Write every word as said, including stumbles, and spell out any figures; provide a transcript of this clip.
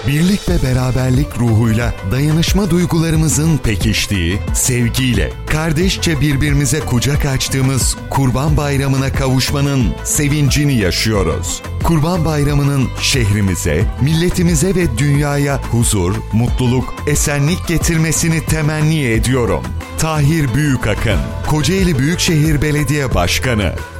Birlik ve beraberlik ruhuyla dayanışma duygularımızın pekiştiği, sevgiyle, kardeşçe birbirimize kucak açtığımız Kurban Bayramı'na kavuşmanın sevincini yaşıyoruz. Kurban Bayramı'nın şehrimize, milletimize ve dünyaya huzur, mutluluk, esenlik getirmesini temenni ediyorum. Tahir Büyükakın, Kocaeli Büyükşehir Belediye Başkanı.